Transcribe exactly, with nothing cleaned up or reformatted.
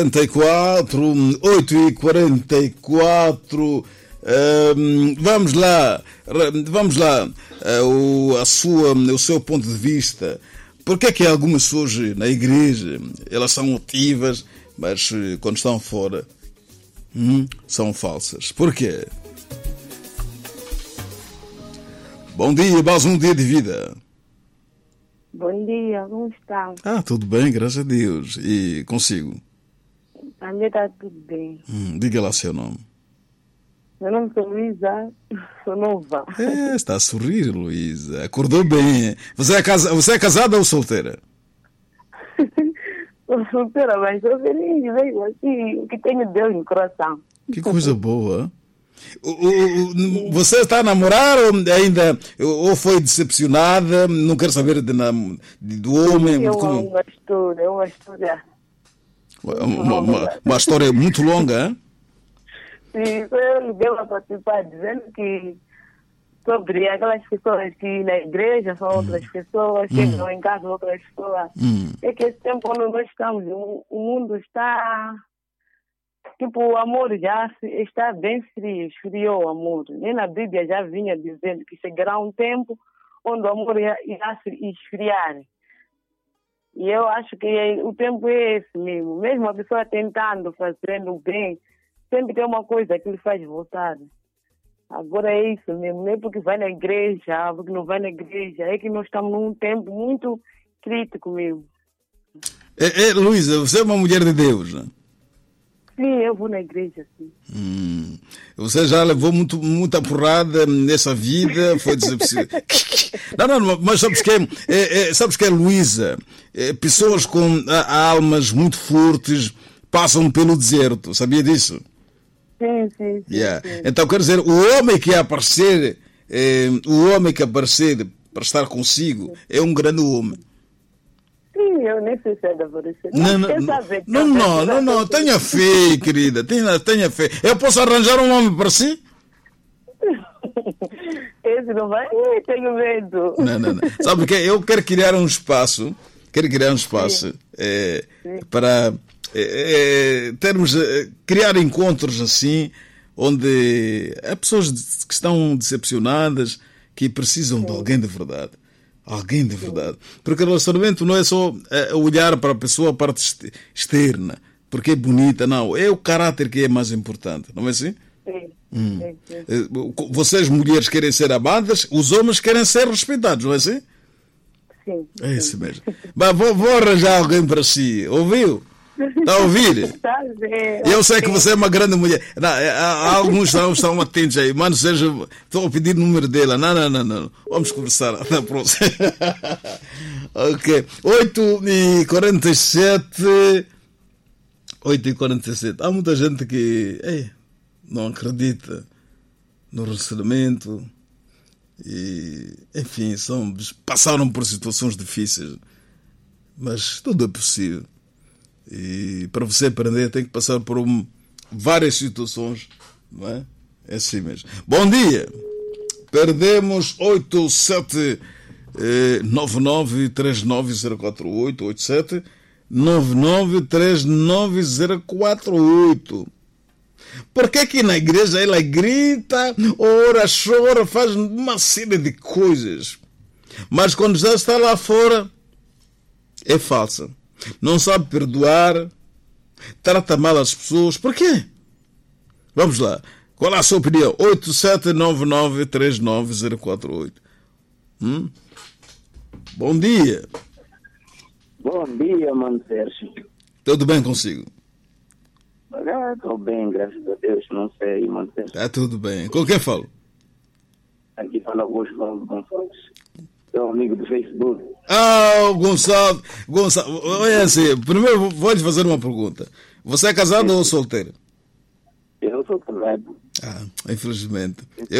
quarenta e quatro, oito e quarenta e quatro. Um, vamos lá, vamos lá, uh, o, a sua, o seu ponto de vista. Por que é que algumas pessoas na igreja, elas são ativas, mas quando estão fora, hum, são falsas? Por quê? Bom dia, mais um dia de vida. Bom dia, como está? Ah, tudo bem, graças a Deus. E consigo? A minha está tudo bem. Hum, diga lá seu nome. Meu nome é Luísa, sou nova. É, está a sorrir, Luísa. Acordou bem. Você é, casa... Você é casada ou solteira? Sou solteira, mas sou feliz, veio assim, o que tenho Deus no coração. Que coisa boa. O, o, o, você está a namorar ou ainda ou foi decepcionada? Não quero saber de, de, do homem. Eu como... amo uma história, uma história. Uma, uma, uma história muito longa, hein? Sim, eu liguei para participar dizendo que sobre aquelas pessoas que na igreja são outras pessoas, hum. chegam em casa outras pessoas. Hum. É que esse tempo quando nós estamos, o, o mundo está... Tipo, o amor já está bem frio, esfriou o amor. Nem na Bíblia já vinha dizendo que chegará um tempo onde o amor irá se esfriar. E eu acho que o tempo é esse mesmo. Mesmo a pessoa tentando, fazendo bem, sempre tem uma coisa que lhe faz voltar. Agora é isso mesmo. Nem porque vai na igreja, porque não vai na igreja. É que nós estamos num tempo muito crítico mesmo. É, é, Luísa, você é uma mulher de Deus, né? Sim, eu vou na igreja, sim. Hum, você já levou muito, muita porrada nessa vida, foi decepcionado. Não, não, mas sabes que é, é, sabes que é Luísa? É, pessoas com a, almas muito fortes passam pelo deserto, sabia disso? Sim, sim, sim, yeah. sim. Então, quer dizer, o homem que aparecer, é, o homem que aparecer para estar consigo é um grande homem. Sim, eu nem sei se é da aparecer. Não, não, não, não, não, não, tenha fé, querida, tenha, tenha fé. Eu posso arranjar um homem para si? Esse não vai? Ih, tenho medo. Não, não, não. Sabe o que? Eu quero criar um espaço, quero criar um espaço é, para é, é, termos, é, criar encontros assim, onde há pessoas que estão decepcionadas, que precisam Sim. de alguém de verdade. Alguém de verdade. Porque o relacionamento não é só é, olhar para a pessoa, a parte externa, porque é bonita, não. É o caráter que é mais importante, não é assim? Sim. Hum. Sim, sim. Vocês, mulheres, querem ser amadas, os homens querem ser respeitados, não é assim? Sim. É isso mesmo. Mas vou, vou arranjar alguém para si, ouviu? Está a ouvir? Está a ver. Eu sei que você é uma grande mulher. Não, há, alguns estão, estão atentos aí. Mano, seja, estou a pedir o número dela. Não, não, não, não. Vamos conversar na próxima. Ok. oito e quarenta e sete. oito e quarenta e sete. Há muita gente que ei, não acredita no relacionamento. E, enfim, são, passaram por situações difíceis. Mas tudo é possível. E para você aprender tem que passar por um, várias situações, não é? É assim mesmo. Bom dia! Perdemos oito sete nove nove três nove zero quatro oito, oito sete nove nove três nove zero quatro oito. Por que que na igreja ela grita, ora, chora, faz uma série de coisas, mas quando já está lá fora é falsa? Não sabe perdoar, trata mal as pessoas. Por quê? Vamos lá. Qual é a sua opinião? oito sete nove nove três nove zero quatro oito. Hum? Bom dia. Bom dia, mano Sérgio. Tudo bem consigo? Ah, estou bem, graças a Deus. Não sei, mano Sérgio. Está tudo bem. Com quem falo? Aqui fala Augusto Gonçalves. Sou amigo do Facebook. Ah, Gonçalo, Gonçalo, olha assim, primeiro vou lhe fazer uma pergunta. Você é casado Sim. ou solteiro? Eu sou casado. Ah, infelizmente.